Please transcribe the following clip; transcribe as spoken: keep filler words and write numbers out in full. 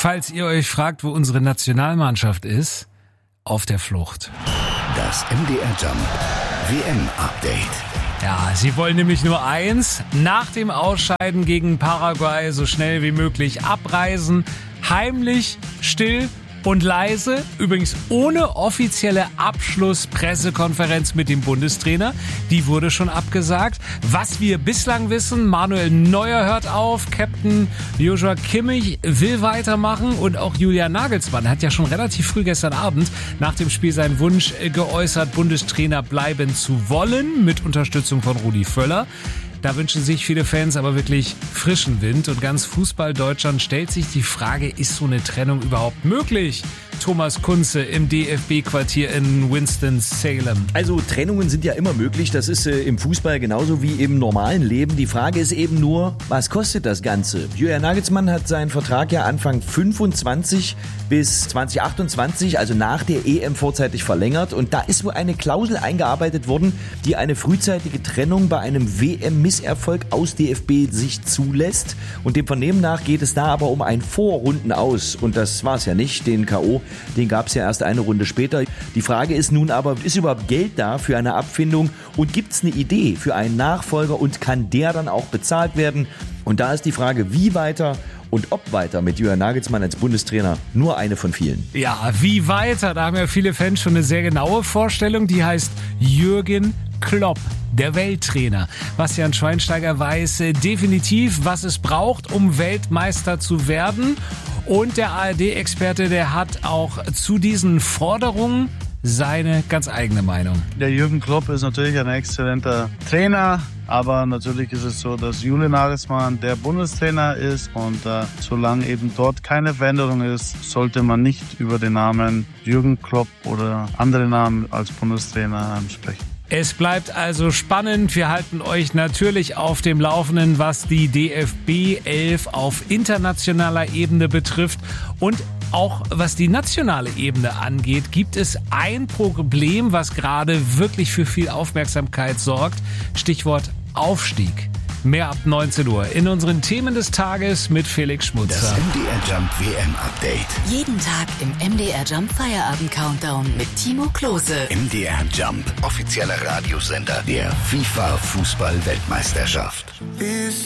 Falls ihr euch fragt, wo unsere Nationalmannschaft ist, auf der Flucht. Das M D R Jump W M-Update. Ja, sie wollen nämlich nur eins, nach dem Ausscheiden gegen Paraguay so schnell wie möglich abreisen, heimlich, still und leise, übrigens ohne offizielle Abschlusspressekonferenz mit dem Bundestrainer. Die wurde schon abgesagt. Was wir bislang wissen, Manuel Neuer hört auf, Captain Joshua Kimmich will weitermachen und auch Julian Nagelsmann hat ja schon relativ früh gestern Abend nach dem Spiel seinen Wunsch geäußert, Bundestrainer bleiben zu wollen, mit Unterstützung von Rudi Völler. Da wünschen sich viele Fans aber wirklich frischen Wind und ganz Fußball-Deutschland stellt sich die Frage, ist so eine Trennung überhaupt möglich? Thomas Kunze im D F B-Quartier in Winston-Salem. Also Trennungen sind ja immer möglich, das ist äh, im Fußball genauso wie im normalen Leben. Die Frage ist eben nur, was kostet das Ganze? Julian Nagelsmann hat seinen Vertrag ja Anfang fünfundzwanzig bis zwanzig achtundzwanzig, also nach der E M vorzeitig verlängert und da ist wohl eine Klausel eingearbeitet worden, die eine frühzeitige Trennung bei einem W M-Misserfolg aus D F B-Sicht zulässt und dem Vernehmen nach geht es da aber um ein Vorrundenaus und das war es ja nicht, den K O Den gab es ja erst eine Runde später. Die Frage ist nun aber, ist überhaupt Geld da für eine Abfindung und gibt es eine Idee für einen Nachfolger und kann der dann auch bezahlt werden? Und da ist die Frage, wie weiter und ob weiter mit Julian Nagelsmann als Bundestrainer, nur eine von vielen. Ja, wie weiter? Da haben ja viele Fans schon eine sehr genaue Vorstellung. Die heißt Jürgen Klopp, der Welttrainer. Bastian Schweinsteiger weiß äh, definitiv, was es braucht, um Weltmeister zu werden. Und der A R D-Experte, der hat auch zu diesen Forderungen seine ganz eigene Meinung. Der Jürgen Klopp ist natürlich ein exzellenter Trainer, aber natürlich ist es so, dass Julian Nagelsmann der Bundestrainer ist und äh, solange eben dort keine Veränderung ist, sollte man nicht über den Namen Jürgen Klopp oder andere Namen als Bundestrainer sprechen. Es bleibt also spannend. Wir halten euch natürlich auf dem Laufenden, was die D F B elf auf internationaler Ebene betrifft. Und auch was die nationale Ebene angeht, gibt es ein Problem, was gerade wirklich für viel Aufmerksamkeit sorgt. Stichwort Aufstieg. Mehr ab neunzehn Uhr in unseren Themen des Tages mit Felix Schmutzer. Das M D R Jump W M-Update. Jeden Tag im M D R Jump Feierabend-Countdown mit Timo Klose. M D R Jump, offizieller Radiosender der FIFA-Fußball-Weltmeisterschaft.